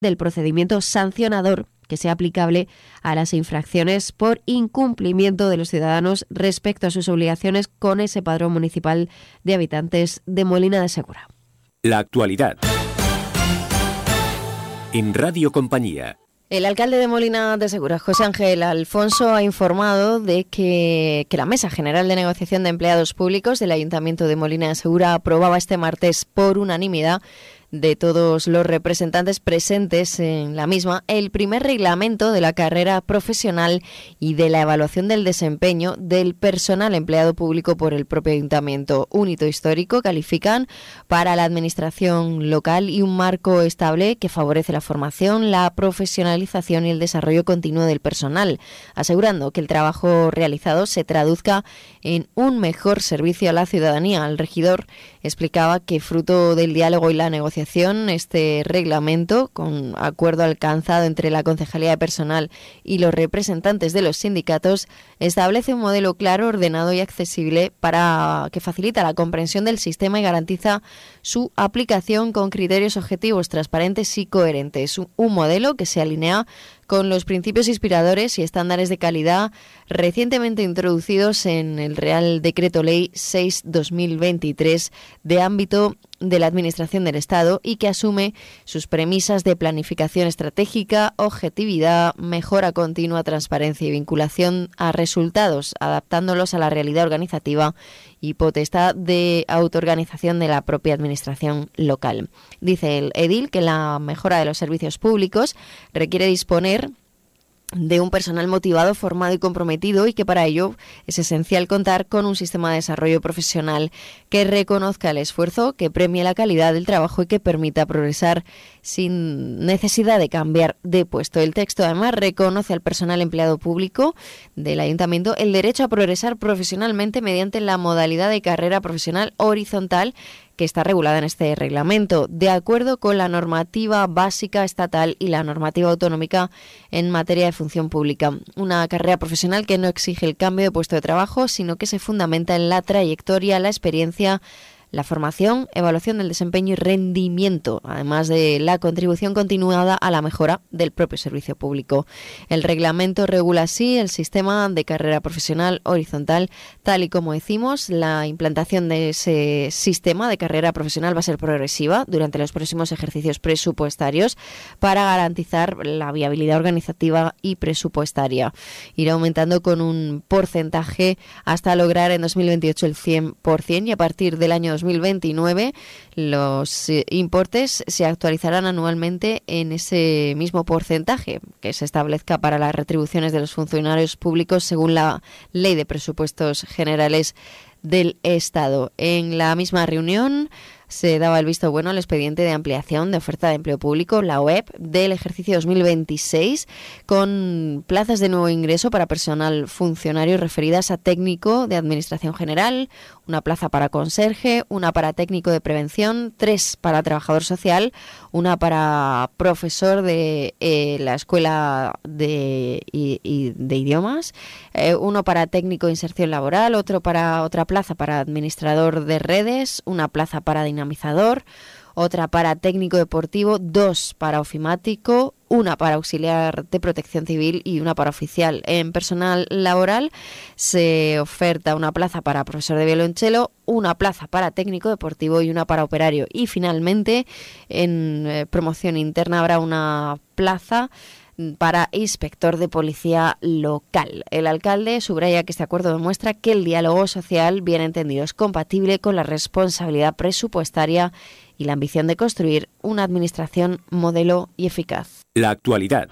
del procedimiento sancionador que sea aplicable a las infracciones por incumplimiento de los ciudadanos respecto a sus obligaciones con ese padrón municipal de habitantes de Molina de Segura. La actualidad. En Radio Compañía. El alcalde de Molina de Segura, José Ángel Alfonso, ha informado de que la Mesa General de Negociación de Empleados Públicos del Ayuntamiento de Molina de Segura aprobaba este martes por unanimidad de todos los representantes presentes en la misma el primer reglamento de la carrera profesional y de la evaluación del desempeño del personal empleado público por el propio ayuntamiento. Un hito histórico, califican, para la administración local y un marco estable que favorece la formación, la profesionalización y el desarrollo continuo del personal, asegurando que el trabajo realizado se traduzca en un mejor servicio a la ciudadanía. El regidor explicaba que fruto del diálogo y la negociación, este reglamento, con acuerdo alcanzado entre la Concejalía de Personal y los representantes de los sindicatos, establece un modelo claro, ordenado y accesible para que facilita la comprensión del sistema y garantiza su aplicación con criterios objetivos, transparentes y coherentes. Un modelo que se alinea con los principios inspiradores y estándares de calidad recientemente introducidos en el Real Decreto Ley 6/2023 de ámbito de la Administración del Estado y que asume sus premisas de planificación estratégica, objetividad, mejora continua, transparencia y vinculación a resultados, adaptándolos a la realidad organizativa y potestad de autoorganización de la propia administración local. Dice el edil que la mejora de los servicios públicos requiere disponer de un personal motivado, formado y comprometido, y que para ello es esencial contar con un sistema de desarrollo profesional que reconozca el esfuerzo, que premie la calidad del trabajo y que permita progresar sin necesidad de cambiar de puesto. El texto además reconoce al personal empleado público del ayuntamiento el derecho a progresar profesionalmente mediante la modalidad de carrera profesional horizontal que está regulada en este reglamento, de acuerdo con la normativa básica estatal y la normativa autonómica en materia de función pública. Una carrera profesional que no exige el cambio de puesto de trabajo, sino que se fundamenta en la trayectoria, la experiencia, la formación, evaluación del desempeño y rendimiento, además de la contribución continuada a la mejora del propio servicio público. El reglamento regula así el sistema de carrera profesional horizontal, tal y como decimos. La implantación de ese sistema de carrera profesional va a ser progresiva durante los próximos ejercicios presupuestarios para garantizar la viabilidad organizativa y presupuestaria. Irá aumentando con un porcentaje hasta lograr en 2028 el 100% y a partir del año 2029 los importes se actualizarán anualmente en ese mismo porcentaje que se establezca para las retribuciones de los funcionarios públicos según la Ley de Presupuestos Generales del Estado. En la misma reunión se daba el visto bueno al expediente de ampliación de oferta de empleo público, la OEP, del ejercicio 2026, con plazas de nuevo ingreso para personal funcionario referidas a técnico de Administración General, una plaza para conserje, una para técnico de prevención, 3 para trabajador social, una para profesor de la Escuela de Idiomas, uno para técnico de inserción laboral, otra plaza para administrador de redes, una plaza para dinamizador, otra para técnico deportivo, 2 para ofimático, una para auxiliar de protección civil y una para oficial. En personal laboral se oferta una plaza para profesor de violonchelo, una plaza para técnico deportivo y una para operario. Y finalmente, en promoción interna habrá una plaza para inspector de policía local. El alcalde subraya que este acuerdo demuestra que el diálogo social, bien entendido, es compatible con la responsabilidad presupuestaria y la ambición de construir una administración modelo y eficaz. La actualidad.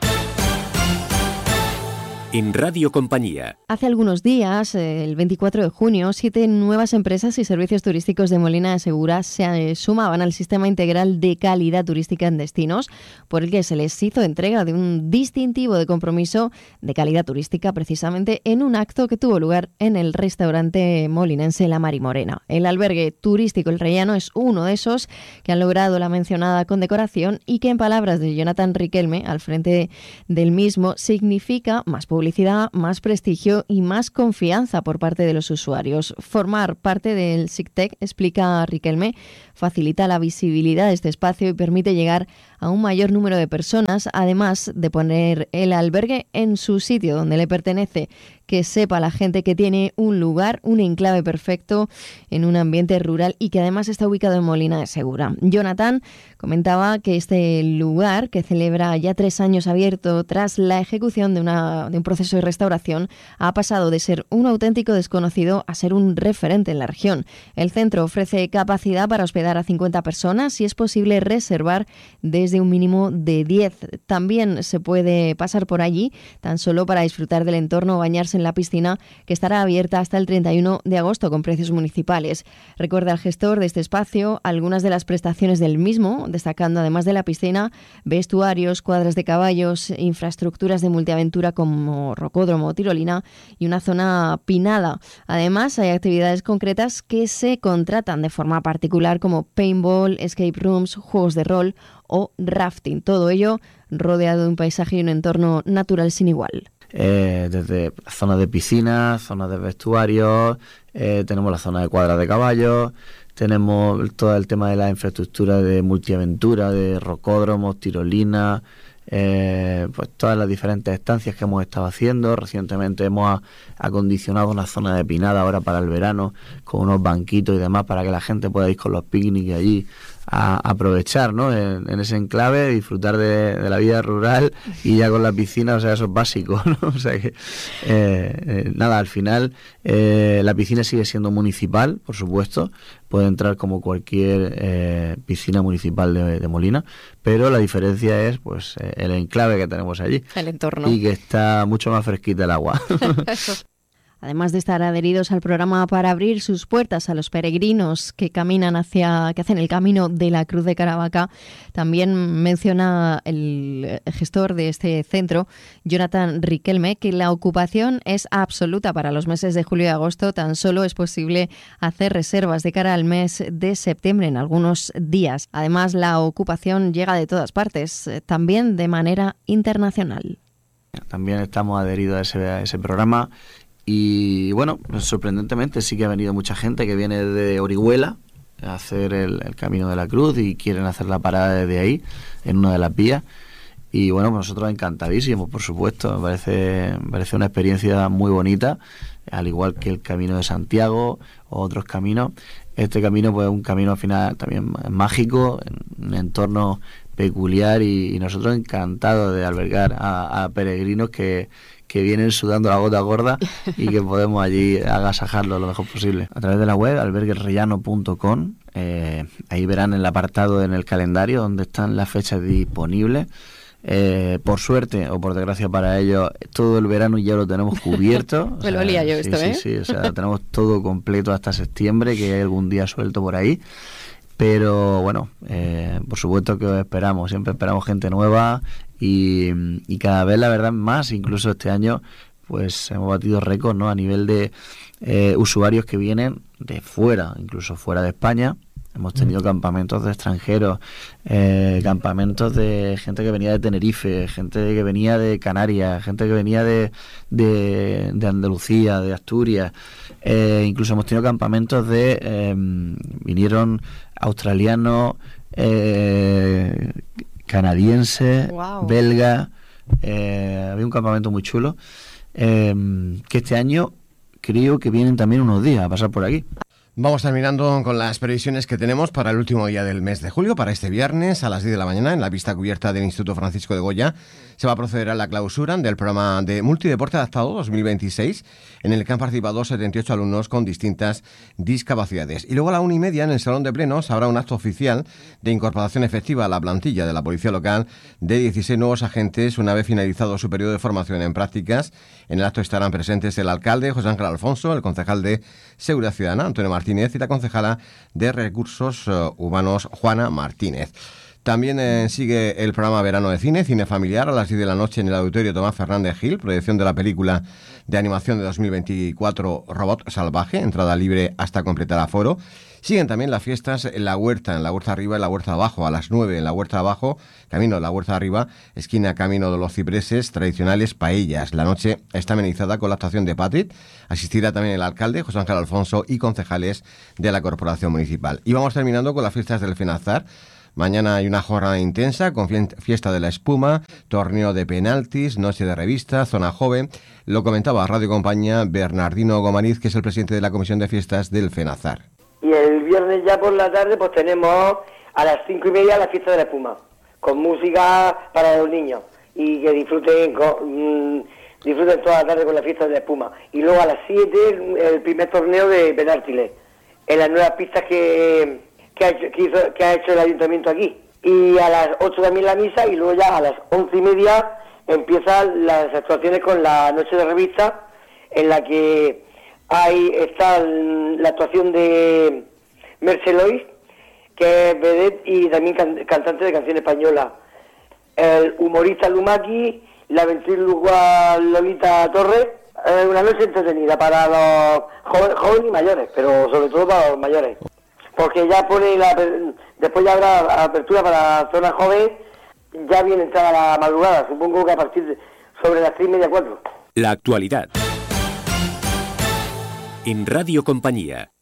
En Radio Compañía. Hace algunos días, el 24 de junio, 7 nuevas empresas y servicios turísticos de Molina de Segura se sumaban al sistema integral de calidad turística en destinos, por el que se les hizo entrega de un distintivo de compromiso de calidad turística, precisamente en un acto que tuvo lugar en el restaurante molinense La Marimorena. El albergue turístico El Rellano es uno de esos que han logrado la mencionada condecoración y que, en palabras de Jonathan Riquelme, al frente del mismo, significa más publicidad publicidad, más prestigio y más confianza por parte de los usuarios. Formar parte del SICTEC, explica Riquelme, facilita la visibilidad de este espacio y permite llegar a un mayor número de personas, además de poner el albergue en su sitio donde le pertenece, que sepa la gente que tiene un lugar, un enclave perfecto en un ambiente rural y que además está ubicado en Molina de Segura. Jonathan comentaba que este lugar, que celebra ya 3 años abierto tras la ejecución de un proceso de restauración, ha pasado de ser un auténtico desconocido a ser un referente en la región. El centro ofrece capacidad para hospedar a 50 personas y es posible reservar desde un mínimo de 10. También se puede pasar por allí tan solo para disfrutar del entorno o bañarse en la piscina, que estará abierta hasta el 31 de agosto con precios municipales. Recuerda el gestor de este espacio algunas de las prestaciones del mismo, destacando además de la piscina, vestuarios, cuadras de caballos, infraestructuras de multiaventura como rocódromo o tirolina y una zona pinada. Además, hay actividades concretas que se contratan de forma particular como paintball, escape rooms, juegos de rol o rafting. Todo ello rodeado de un paisaje y un entorno natural sin igual. Desde zonas de piscinas, zonas de vestuarios, tenemos la zona de cuadras de caballos, tenemos todo el tema de la infraestructura de multiaventura, de rocódromos, tirolinas, pues todas las diferentes estancias que hemos estado haciendo. Recientemente hemos acondicionado una zona de pinada ahora para el verano con unos banquitos y demás para que la gente pueda ir con los picnics allí a aprovechar, ¿no? En ese enclave, disfrutar de la vida rural y ya con la piscina, o sea, eso es básico, ¿no? O sea que, nada, al final la piscina sigue siendo municipal, por supuesto, puede entrar como cualquier piscina municipal de Molina, pero la diferencia es pues el enclave que tenemos allí. El entorno. Y que está mucho más fresquita el agua. Además de estar adheridos al programa para abrir sus puertas a los peregrinos que hacen el camino de la Cruz de Caravaca, también menciona el gestor de este centro, Jonathan Riquelme, que la ocupación es absoluta para los meses de julio y agosto. Tan solo es posible hacer reservas de cara al mes de septiembre en algunos días. Además, la ocupación llega de todas partes, también de manera internacional. También estamos adheridos a ese programa. Y bueno, sorprendentemente sí que ha venido mucha gente que viene de Orihuela a hacer el Camino de la Cruz y quieren hacer la parada desde ahí, en una de las vías. Y bueno, nosotros encantadísimos, por supuesto. Me parece una experiencia muy bonita, al igual que el Camino de Santiago o otros caminos. Este camino pues es un camino al final también mágico, en un entorno peculiar y nosotros encantados de albergar a peregrinos que vienen sudando la gota gorda y que podemos allí agasajarlo lo mejor posible. A través de la web, alberguesrellano.com, ahí verán el apartado en el calendario donde están las fechas disponibles. Por suerte o por desgracia para ellos, todo el verano ya lo tenemos cubierto. Me lo olía yo esto, ¿eh? Sí, o sea, tenemos todo completo hasta septiembre, que hay algún día suelto por ahí. Pero bueno, por supuesto que os esperamos, siempre esperamos gente nueva y cada vez la verdad más, incluso este año pues hemos batido récords, ¿no? A nivel de usuarios que vienen de fuera, incluso fuera de España. Hemos tenido campamentos de extranjeros, campamentos de gente que venía de Tenerife, gente que venía de Canarias, gente que venía de Andalucía, de Asturias. Incluso hemos tenido campamentos vinieron australianos, canadienses, wow, belgas. Había un campamento muy chulo que este año creo que vienen también unos días a pasar por aquí. Vamos terminando con las previsiones que tenemos para el último día del mes de julio. Para este viernes a las 10 de la mañana, en la pista cubierta del Instituto Francisco de Goya, se va a proceder a la clausura del programa de Multideporte Adaptado 2026, en el que han participado 78 alumnos con distintas discapacidades. Y luego a la 1:30, en el Salón de Plenos, habrá un acto oficial de incorporación efectiva a la plantilla de la Policía Local de 16 nuevos agentes, una vez finalizado su periodo de formación en prácticas. En el acto estarán presentes el alcalde, José Ángel Alfonso, el concejal de Seguridad Ciudadana, Antonio Martínez, y la concejala de Recursos Humanos, Juana Martínez. También sigue el programa Verano de Cine, Cine Familiar, a las 10 de la noche en el Auditorio Tomás Fernández Gil, proyección de la película de animación de 2024 Robot Salvaje, entrada libre hasta completar aforo. Siguen también las fiestas en la Huerta Arriba y la Huerta Abajo, a las 9 en la Huerta Abajo, camino de la Huerta Arriba, esquina Camino de los Cipreses, tradicionales paellas. La noche está amenizada con la actuación de Patrick, asistirá también el alcalde, José Ángel Alfonso, y concejales de la Corporación Municipal. Y vamos terminando con las fiestas del FENAZAR. Mañana hay una jornada intensa con fiesta de la espuma, torneo de penaltis, noche de revista, zona joven. Lo comentaba Radio Compañía Bernardino Gomariz, que es el presidente de la Comisión de Fiestas del FENAZAR. Y el viernes ya por la tarde pues tenemos a las 5:30 la fiesta de la espuma, con música para los niños y que disfruten toda la tarde con la fiesta de la espuma. Y luego a las 7 el primer torneo de penaltis en las nuevas pistas que ha hecho el ayuntamiento aquí. Y a las 8 también la misa, y luego ya a las 11:30 empiezan las actuaciones con la noche de revista, en la que está la actuación de Merce Lois, que es vedette y también cantante de canción española, el humorista Lumaki, la ventrílogua Lolita Torres. Una noche entretenida para los jóvenes y mayores, pero sobre todo para los mayores, porque ya después ya habrá apertura para la zona joven, ya viene entrada la madrugada, supongo que a partir sobre las 3:30, 4. La actualidad. En Radio Compañía.